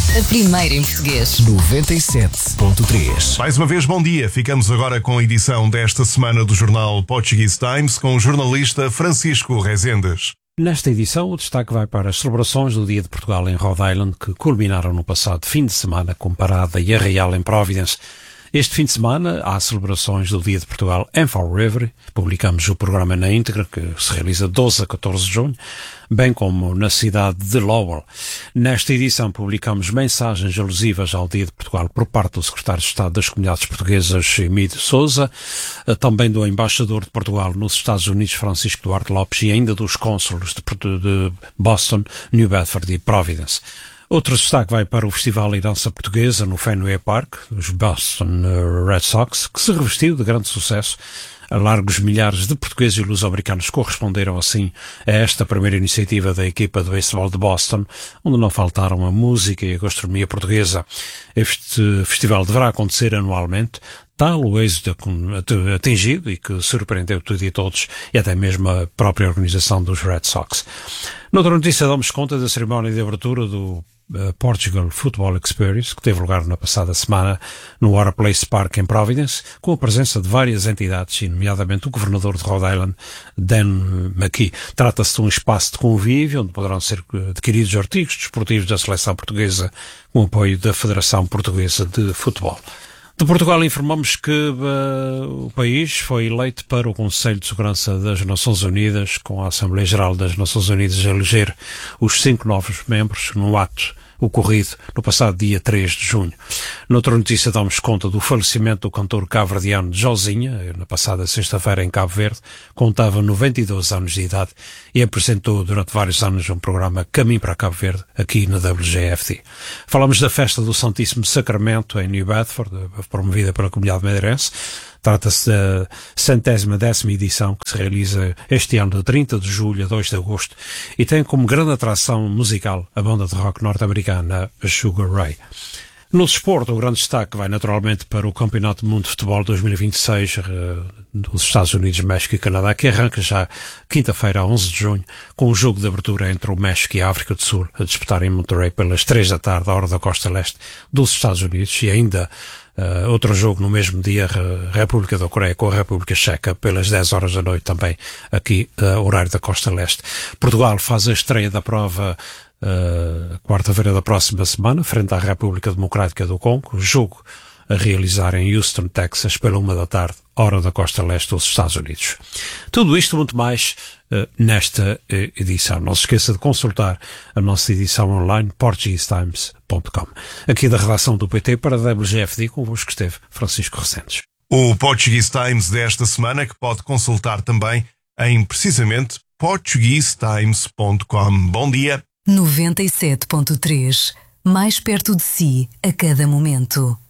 A primeira em português. 97.3. Mais uma vez, bom dia. Ficamos agora com a edição desta semana do jornal Portuguese Times com o jornalista Francisco Rezendes. Nesta edição, o destaque vai para as celebrações do Dia de Portugal em Rhode Island, que culminaram no passado fim de semana com parada e arraial em Providence. Este fim de semana há celebrações do Dia de Portugal em Fall River. Publicamos o programa na íntegra, que se realiza 12 a 14 de junho, bem como na cidade de Lowell. Nesta edição publicamos mensagens alusivas ao Dia de Portugal por parte do Secretário de Estado das Comunidades Portuguesas, Emílio Sousa, também do Embaixador de Portugal nos Estados Unidos, Francisco Duarte Lopes, e ainda dos cônsulos de Boston, New Bedford e Providence. Outro destaque vai para o Festival e Dança Portuguesa no Fenway Park, os Boston Red Sox, que se revestiu de grande sucesso. A largos milhares de portugueses e luso-americanos corresponderam assim a esta primeira iniciativa da equipa de beisebol de Boston, onde não faltaram a música e a gastronomia portuguesa. Este festival deverá acontecer anualmente, tal o êxito atingido e que surpreendeu tudo e todos, e até mesmo a própria organização dos Red Sox. Noutra notícia, damos conta da cerimónia de abertura do Portugal Football Experience, que teve lugar na passada semana no Water Place Park em Providence, com a presença de várias entidades, e nomeadamente o governador de Rhode Island, Dan McKee. Trata-se de um espaço de convívio onde poderão ser adquiridos artigos desportivos da seleção portuguesa com apoio da Federação Portuguesa de Futebol. De Portugal informamos que o país foi eleito para o Conselho de Segurança das Nações Unidas, com a Assembleia Geral das Nações Unidas a eleger os 5 novos membros num ato ocorrido no passado dia 3 de junho. Noutra notícia damos conta do falecimento do cantor cabo-verdiano Josinha, na passada sexta-feira em Cabo Verde. Contava 92 anos de idade e apresentou durante vários anos um programa Caminho para Cabo Verde, aqui na WGFT. Falamos da festa do Santíssimo Sacramento em New Bedford, promovida pela comunidade madeirense. Trata-se da 110ª edição, que se realiza este ano de 30 de julho a 2 de agosto e tem como grande atração musical a banda de rock norte-americana Sugar Ray. No desporto, o grande destaque vai naturalmente para o Campeonato do Mundo de Futebol 2026 dos Estados Unidos, México e Canadá, que arranca já quinta-feira, 11 de junho, com o jogo de abertura entre o México e a África do Sul, a disputar em Monterrey pelas 3 da tarde, à hora da costa leste dos Estados Unidos, e ainda outro jogo no mesmo dia, a República da Coreia com a República Checa, pelas 10 horas da noite também, aqui, horário da costa leste. Portugal faz a estreia da prova quarta-feira da próxima semana, frente à República Democrática do Congo, jogo a realizar em Houston, Texas, pela 1 da tarde, hora da costa leste dos Estados Unidos. Tudo isto muito mais nesta edição. Não se esqueça de consultar a nossa edição online, portuguesetimes.com. Aqui da redação do PT para a WGFD, convosco esteve Francisco Rezendes. O Portuguese Times desta semana, que pode consultar também em precisamente portuguesetimes.com. Bom dia. 97.3. Mais perto de si a cada momento.